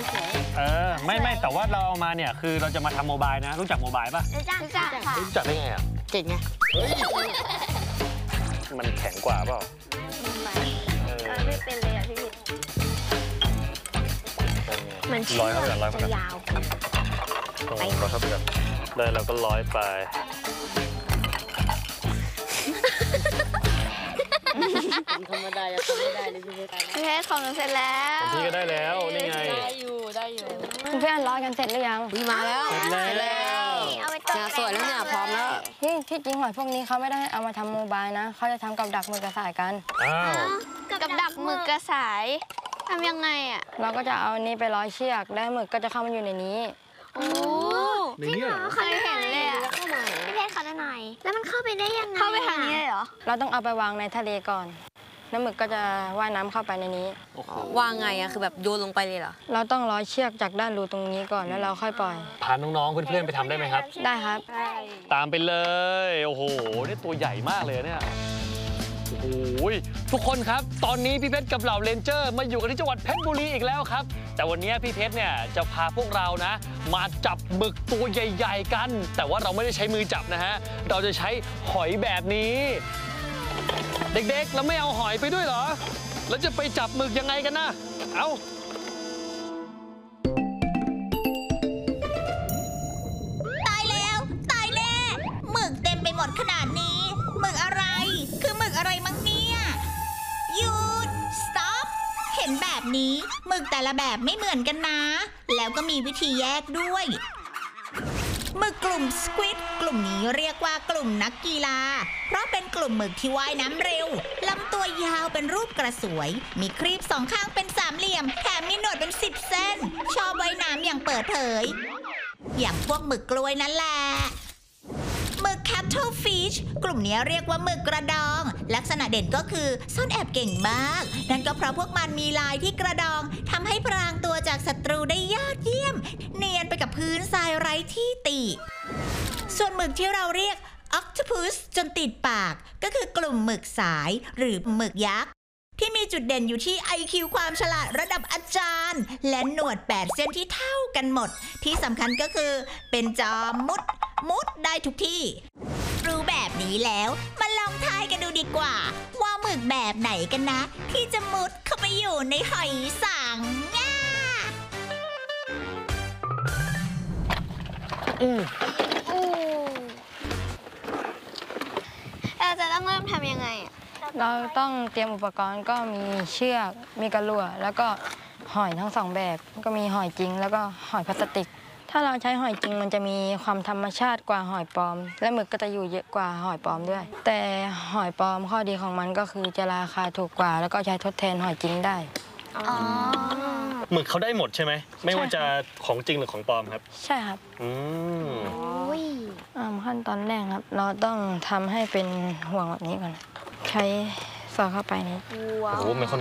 ไม่แต่ว่าเราเอามาเนี่ยคือเราจะมาทำโมบายนะรู้จักโมบายป่ะรู้จักค่ะรู้จักได้ไงอ่ะเก่งไงมันแข็งกว่าเปล่าไม่เป็นเลยอ่ะพี่เหมือนร้อยเข้าไปก่อนจะยาวไปร้อยเข้าไปก่อนเลยเราก็ร้อยไปธรรมดาจะทำไม่ได้เลยพี่เพชรของหนูเสร็จแล้วพี่ก็ได้แล้วนี่ไงได้อยู่เพื่อนร้อยกันเสร็จหรือยังมาแล้วเสร็จแล้วเอาไปต้มสวยแล้วเนี่ยพร้อมแล้วที่จริงหอยพวกนี้เขาไม่ได้เอามาทำโมบายนะเขาจะทำกับดักหมึกกระสายกันกับดักหมึกกระสายทำยังไงอ่ะเราก็จะเอานี้ไปร้อยเชือกแล้วหมึกก็จะเข้ามาอยู่ในนี้โอ้จริงเหรอเคยเห็นเลยอ่ะพี่เพชรเขาได้หน่อยแล้วมันเข้าไปได้ยังไงเข้าไปทางนี้เลยเหรอเราต้องเอาไปวางในทะเลก่อนแล้วหมึกก็จะว่ายน้ำเข้าไปในนี้วางไงอะคือแบบโยนลงไปเลยเหรอเราต้องร้อยเชือกจากด้านรูตรงนี้ก่อนแล้วเราค่อยปล่อยพาน้องๆเพื่อนๆไปทำได้ไหมครับได้ครับตามไปเลยโอ้โหนี่ตัวใหญ่มากเลยเนี่ยโอ้โหทุกคนครับตอนนี้พี่เพชรกับเหล่าเรนเจอร์มาอยู่กันที่จังหวัดเพชรบุรีอีกแล้วครับแต่วันนี้พี่เพชรเนี่ยจะพาพวกเรานะมาจับหมึกตัวใหญ่ๆกันแต่ว่าเราไม่ได้ใช้มือจับนะฮะเราจะใช้หอยแบบนี้เด็กๆเราไม่เอาหอยไปด้วยเหรอแล้วจะไปจับหมึกยังไงกันนะเอาตายแล้วตายแน่หมึกเต็มไปหมดขนาดนี้หมึกอะไรคือหมึกอะไรมั้งเนี่ยหยุด stop เห็นแบบนี้หมึกแต่ละแบบไม่เหมือนกันนะแล้วก็มีวิธีแยกด้วยหมึกกลุ่มสควิดกลุ่มนี้เรียกว่ากลุ่มนักกีฬาเพราะเป็นกลุ่มหมึกที่ว่ายน้ำเร็วลำตัวยาวเป็นรูปกระสวยมีครีบสองข้างเป็นสามเหลี่ยมแถมมีหนวดเป็น10 เส้นชอบว่ายน้ำอย่างเปิดเผยอย่างพวกหมึกกล้วยนั่นแหละหมึก Cuttlefish กลุ่มนี้เรียกว่าหมึกกระดองลักษณะเด่นก็คือซ่อนแอบเก่งมากนั่นก็เพราะพวกมันมีลายที่กระดองทำให้พรางตัวจากศัตรูได้ยอดเยี่ยมเนียนไปกับพื้นทรายไร้ที่ติส่วนหมึกที่เราเรียก Octopus จนติดปากก็คือกลุ่มหมึกสายหรือหมึกยักษ์ที่มีจุดเด่นอยู่ที่ IQ ความฉลาดระดับอาจารย์และหนวด8เส้นที่เท่ากันหมดที่สำคัญก็คือเป็นจอมมุดได้ทุกที่รู้แบบนี้แล้วมาลองทายกันดูดีกว่าว่าหมึกแบบไหนกันนะที่จะมุดเข้าไปอยู่ในหอยสังเราจะต้องเริ่มทำยังไงอ่ะเราต้องเตรียมอุปกรณ์ก็มีเชือกมีกระลั่วแล้วก็หอยทั้งสองแบบก็มีหอยจริงแล้วก็หอยพลาสติกถ้าเราใช้หอยจริงมันจะมีความธรรมชาติกว่าหอยปลอมและหมึกก็จะอยู่เยอะกว่าหอยปลอมด้วยแต่หอยปลอมข้อดีของมันก็คือจะราคาถูกกว่าแล้วก็ใช้ทดแทนหอยจริงได้หมึกเขาได้หมดใช่ไหมไม่ว่าจะของจริงหรือของปลอมครับใช่ครับขั้นตอนแรกครับเราต้องทำให้เป็นห่วงแบบนี้ก่อนใช้สอดเข้าไปในโอ้โห